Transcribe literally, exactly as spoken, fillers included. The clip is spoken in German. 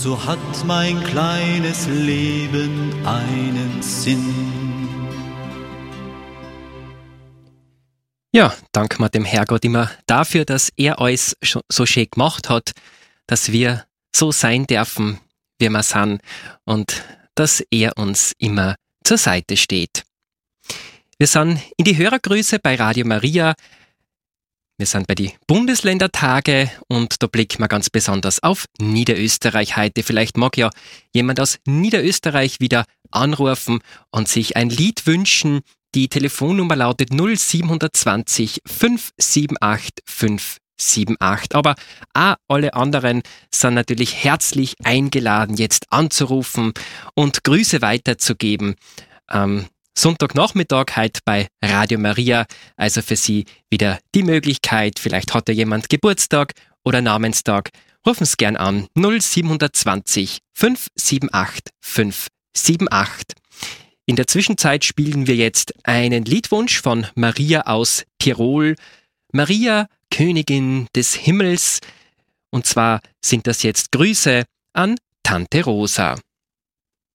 so hat mein kleines Leben einen Sinn. Ja, danken wir dem Herrgott immer dafür, dass er alles so schön gemacht hat, dass wir so sein dürfen, wie wir sind und dass er uns immer zur Seite steht. Wir sind in die Hörergrüße bei Radio Maria. Wir sind bei den Bundesländertage und da blicken wir ganz besonders auf Niederösterreich heute. Vielleicht mag ja jemand aus Niederösterreich wieder anrufen und sich ein Lied wünschen. Die Telefonnummer lautet null sieben zwei null fünf sieben acht fünf sieben acht. Aber auch alle anderen sind natürlich herzlich eingeladen, jetzt anzurufen und Grüße weiterzugeben. Am Sonntagnachmittag heute bei Radio Maria, also für Sie wieder die Möglichkeit, vielleicht hat ja jemand Geburtstag oder Namenstag, rufen Sie gern an null sieben zwei null fünf sieben acht fünf sieben acht. In der Zwischenzeit spielen wir jetzt einen Liedwunsch von Maria aus Tirol. Maria, Königin des Himmels. Und zwar sind das jetzt Grüße an Tante Rosa.